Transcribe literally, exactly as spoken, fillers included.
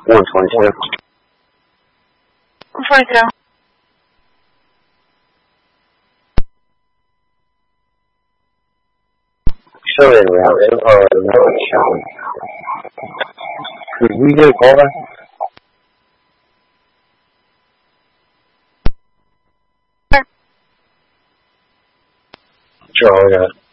one twenty-two. one twenty-two. Show it around. Or no, show. Could we get a call back? Sure, I got it.